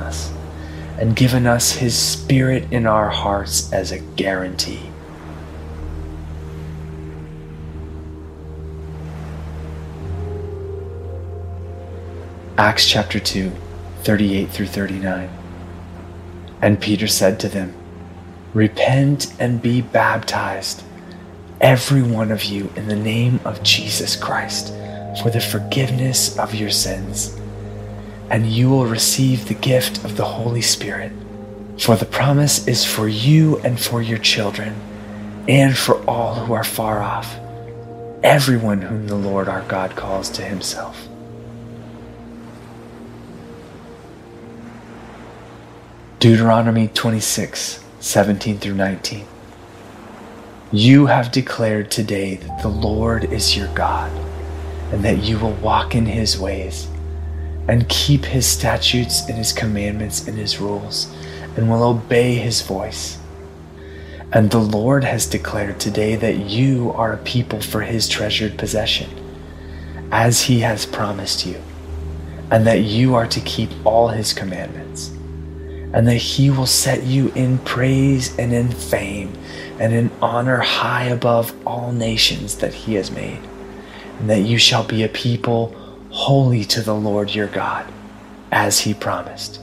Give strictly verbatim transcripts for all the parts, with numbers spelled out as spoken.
us and given us his Spirit in our hearts as a guarantee. Acts chapter two, thirty-eight through thirty-nine. And Peter said to them, "Repent and be baptized, every one of you, in the name of Jesus Christ, for the forgiveness of your sins, and you will receive the gift of the Holy Spirit. For the promise is for you and for your children, and for all who are far off, everyone whom the Lord our God calls to himself." Deuteronomy twenty-six, seventeen through nineteen. You have declared today that the Lord is your God, and that you will walk in his ways, and keep his statutes and his commandments and his rules, and will obey his voice. And the Lord has declared today that you are a people for his treasured possession, as he has promised you, and that you are to keep all his commandments, and that he will set you in praise and in fame and in honor high above all nations that he has made, and that you shall be a people holy to the Lord your God, as he promised.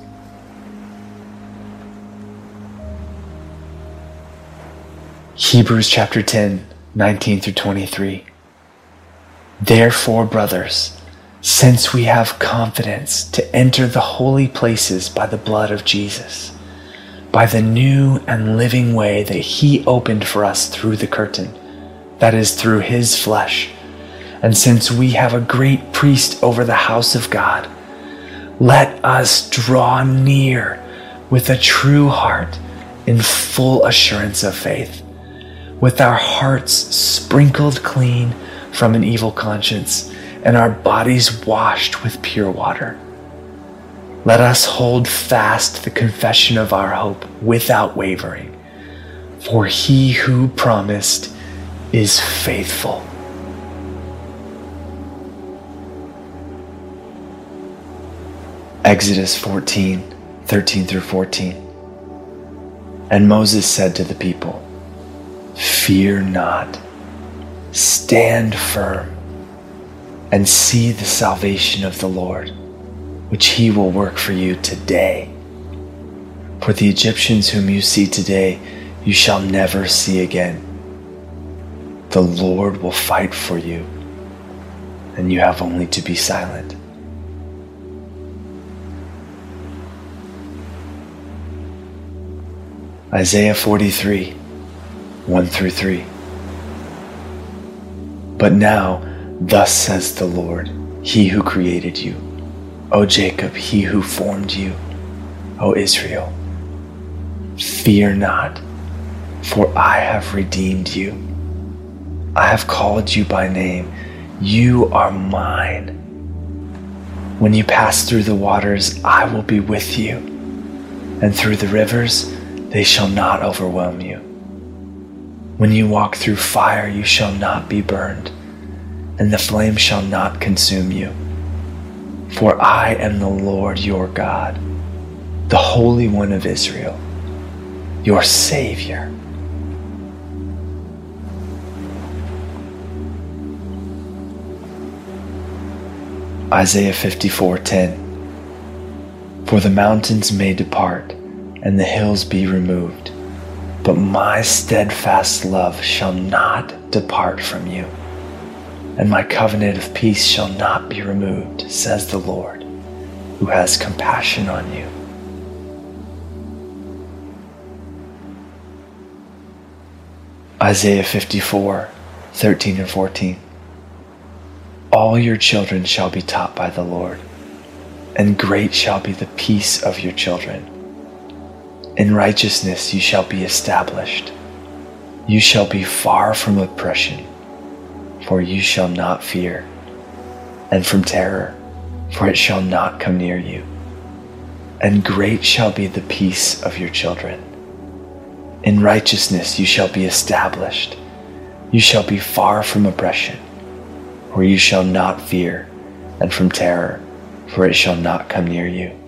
Hebrews chapter ten, nineteen through twenty-three. Therefore, brothers, since we have confidence to enter the holy places by the blood of Jesus, by the new and living way that he opened for us through the curtain, that is, through his flesh, and since we have a great priest over the house of God, let us draw near with a true heart in full assurance of faith, with our hearts sprinkled clean from an evil conscience, and our bodies washed with pure water. Let us hold fast the confession of our hope without wavering, for he who promised is faithful. Exodus fourteen, thirteen through fourteen. And Moses said to the people, "Fear not, stand firm, and see the salvation of the Lord, which he will work for you today. For the Egyptians whom you see today, you shall never see again. The Lord will fight for you, and you have only to be silent." Isaiah forty-three, one through three. But now, thus says the Lord, he who created you, O Jacob, he who formed you, O Israel. Fear not, for I have redeemed you. I have called you by name. You are mine. When you pass through the waters, I will be with you, and through the rivers, they shall not overwhelm you. When you walk through fire, you shall not be burned, and the flame shall not consume you. For I am the Lord your God, the Holy One of Israel, your Savior. Isaiah fifty-four ten. For the mountains may depart, and the hills be removed, but my steadfast love shall not depart from you, and my covenant of peace shall not be removed, says the Lord, who has compassion on you. Isaiah fifty-four, thirteen and fourteen. All your children shall be taught by the Lord, and great shall be the peace of your children. In righteousness you shall be established. You shall be far from oppression, for you shall not fear, and from terror, for it shall not come near you. And great shall be the peace of your children. In righteousness you shall be established. You shall be far from oppression, for you shall not fear, and from terror, for it shall not come near you.